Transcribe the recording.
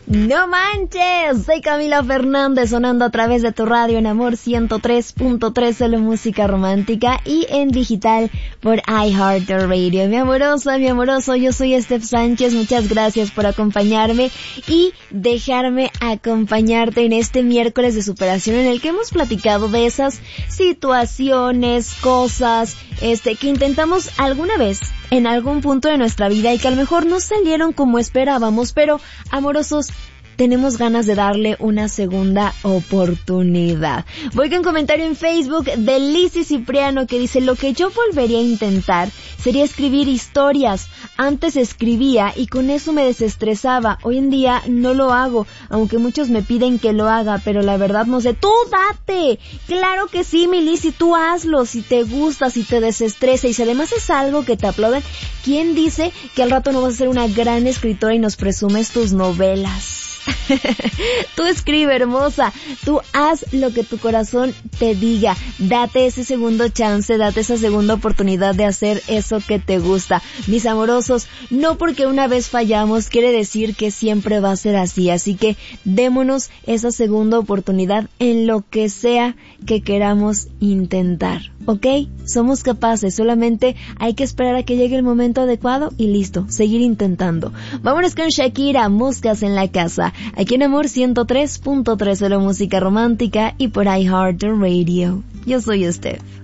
No manches, soy Camila Fernández sonando a través de tu radio en Amor 103.3, solo música romántica y en digital por iHeartRadio. Mi amorosa, mi amoroso, yo soy Steph Sánchez, muchas gracias por acompañarme y dejarme acompañarte en este miércoles de superación en el que hemos platicado de esas situaciones, cosas, que intentamos alguna vez en algún punto de nuestra vida y que a lo mejor no salieron como esperábamos, pero amorosos, tenemos ganas de darle una segunda oportunidad. Voy con un comentario en Facebook de Lizzy Cipriano que dice: lo que yo volvería a intentar sería escribir historias. Antes escribía y con eso me desestresaba. Hoy en día no lo hago, aunque muchos me piden que lo haga, pero la verdad no sé. ¡Tú date! Claro que sí, mi Lizzy, tú hazlo. Si te gusta, si te desestresa y si además es algo que te aplauden, ¿quién dice que al rato no vas a ser una gran escritora y nos presumes tus novelas? Tú escribe, hermosa, tú haz lo que tu corazón te diga, date ese segundo chance, date esa segunda oportunidad de hacer eso que te gusta. Mis amorosos, no porque una vez fallamos quiere decir que siempre va a ser así que démonos esa segunda oportunidad en lo que sea que queramos intentar, ¿ok? Somos capaces, solamente hay que esperar a que llegue el momento adecuado y listo, seguir intentando. Vámonos con Shakira, Moscas en la Casa, aquí en Amor 103.3 de la música romántica y por iHeartRadio. Yo soy Steph.